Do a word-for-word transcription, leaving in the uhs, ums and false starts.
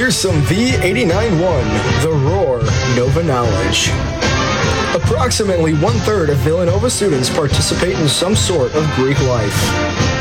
Here's some V eighty-nine one, The Roar, Nova Knowledge. Approximately one-third of Villanova students participate in some sort of Greek life.